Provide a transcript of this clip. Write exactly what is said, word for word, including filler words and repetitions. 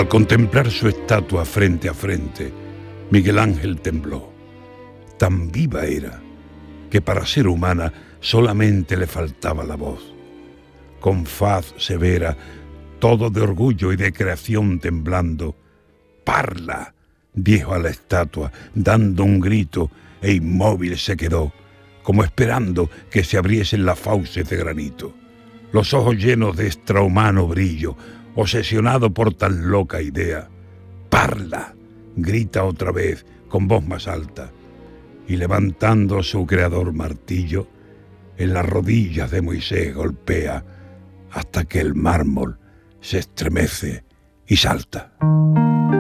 Al contemplar su estatua frente a frente, Miguel Ángel tembló. Tan viva era que para ser humana solamente le faltaba la voz. Con faz severa, todo de orgullo y de creación temblando, «Parla», dijo a la estatua, dando un grito, e inmóvil se quedó, como esperando que se abriesen las fauces de granito. Los ojos llenos de extrahumano brillo, obsesionado por tan loca idea. «Parla», grita otra vez con voz más alta, y levantando a su creador martillo, en las rodillas de Moisés golpea, hasta que el mármol se estremece y salta.